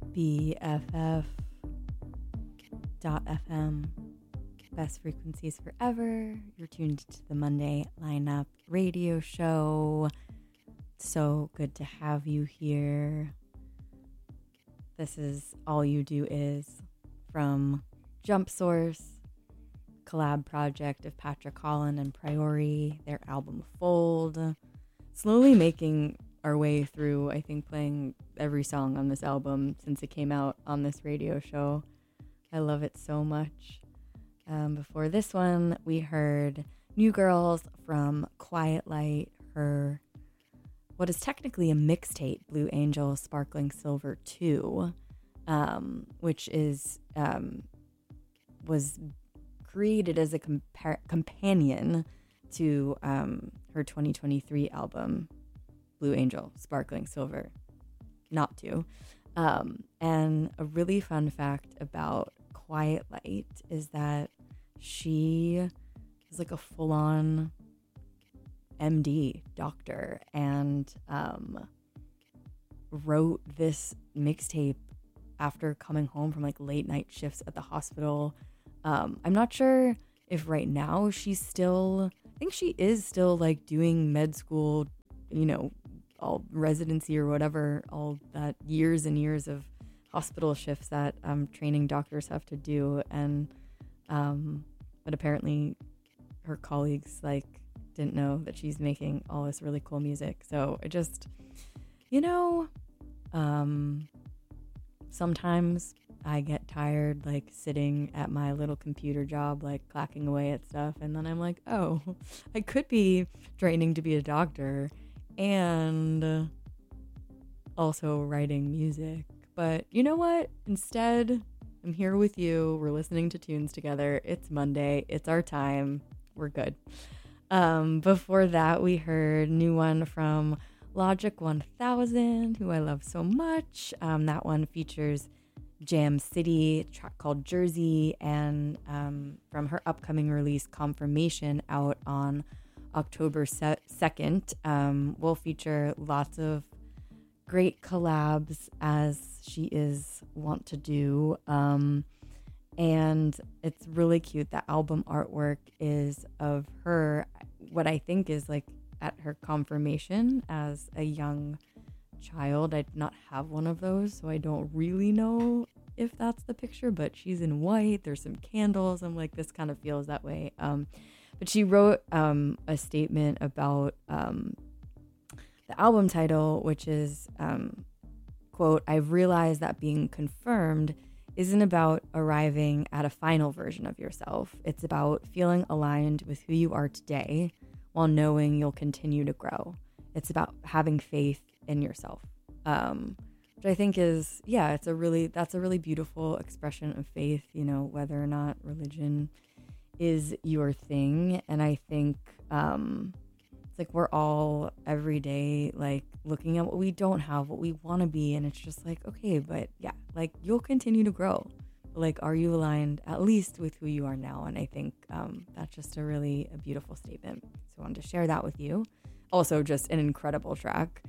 BFF.FM. Best frequencies forever. You're tuned to the Monday Lineup radio show. So good to have you here. This is All You Do Is from Jump Source, collab project of Patrick Holland and Priori, their album Fold. Slowly making our way through, I think, playing every song on this album since it came out on this radio show. I love it so much. Before this one, we heard New Girls from Quiet Light, her what is technically a mixtape, Blue Angel Sparkling Silver 2, which is was created as a companion to her 2023 album, Blue Angel Sparkling Silver, not 2. And a really fun fact about Quiet Light is that she is like a full-on MD doctor and wrote this mixtape after coming home from like late night shifts at the hospital. I'm not sure if right now she's still, I think she is still like doing med school, you know, all residency or whatever, all that years and years of hospital shifts that training doctors have to do. And but apparently her colleagues like didn't know that she's making all this really cool music. So I just, you know, sometimes I get tired like sitting at my little computer job, like clacking away at stuff, and then I'm like, oh, I could be training to be a doctor and also writing music. But you know what? Instead, I'm here with you. We're listening to tunes together. It's Monday. It's our time. We're good. Before that, we heard new one from Logic 1000, who I love so much. That one features Jam City, a track called Jersey, and from her upcoming release, Confirmation, out on October 2nd. Will feature lots of great collabs, as she is wont to do. And it's really cute. The album artwork is of her, what I think is like at her confirmation as a young child. I did not have one of those, so I don't really know if that's the picture, but she's in white. There's some candles. I'm like, this kind of feels that way. But she wrote a statement about the album title, which is, quote, "I've realized that being confirmed isn't about arriving at a final version of yourself. It's about feeling aligned with who you are today while knowing you'll continue to grow. It's about having faith in yourself." Which I think is, yeah, that's a really beautiful expression of faith, you know, whether or not religion is your thing. And I think it's like we're all every day like looking at what we don't have, what we want to be, and it's just like, okay, but yeah, like you'll continue to grow. But, like, are you aligned at least with who you are now? And I think that's just a beautiful statement. So I wanted to share that with you. Also, just an incredible track.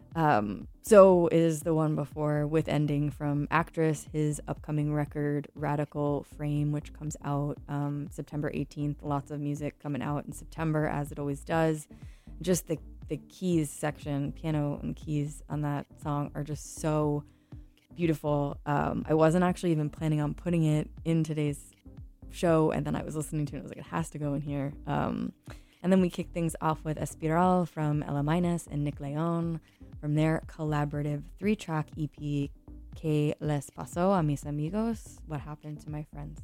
So is the one before, With Ending, from Actress, his upcoming record Radical Frame, which comes out September 18th. Lots of music coming out in September, as it always does. Just the keys section, piano and keys on that song are just so beautiful. I wasn't actually even planning on putting it in today's show, and then I was listening to it and I was like, it has to go in here. And then we kick things off with Espiral from Ella Minus and Nick Leon from their collaborative 3-track EP, Que Les Pasó a Mis Amigos, What Happened to My Friends.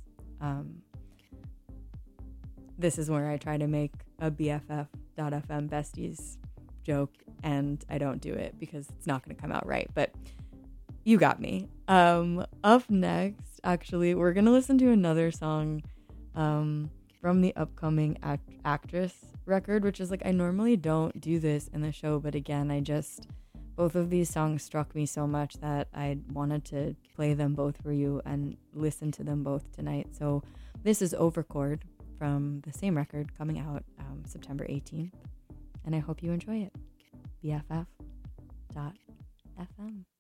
This is where I try to make a BFF.FM besties joke, and I don't do it because it's not going to come out right, but you got me. Up next, actually, we're going to listen to another song from the upcoming Actress record, which is like, I normally don't do this in the show, but again, both of these songs struck me so much that I wanted to play them both for you and listen to them both tonight. So this is Overchord from the same record, coming out September 18th, and I hope you enjoy it. BFF.FM.